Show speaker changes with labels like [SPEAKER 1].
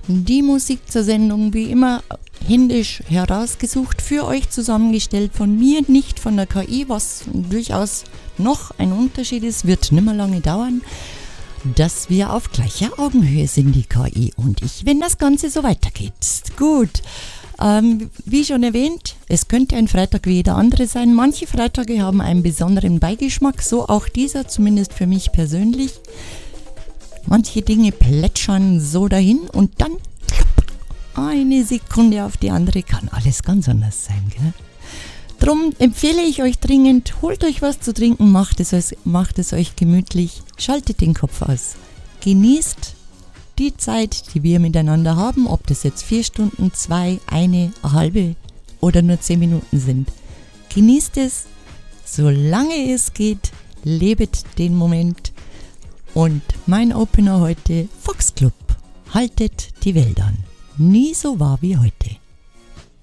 [SPEAKER 1] Die Musik zur Sendung wie immer händisch herausgesucht, für euch zusammengestellt von mir, nicht von der KI, was durchaus noch ein Unterschied ist, wird nicht mehr lange dauern, dass wir auf gleicher Augenhöhe sind, die KI und ich, wenn das Ganze so weitergeht. Gut, wie schon erwähnt, es könnte ein Freitag wie jeder andere sein. Manche Freitage haben einen besonderen Beigeschmack, so auch dieser, zumindest für mich persönlich. Manche Dinge plätschern so dahin und dann eine Sekunde auf die andere kann alles ganz anders sein. Gell? Drum empfehle ich euch dringend, holt euch was zu trinken, macht es euch gemütlich, schaltet den Kopf aus. Genießt die Zeit, die wir miteinander haben, ob das jetzt 4 Stunden, 2, eine halbe oder nur 10 Minuten sind. Genießt es, solange es geht, lebet den Moment. Und mein Opener heute, Fox Club, haltet die Welt an. Nie so wahr wie heute.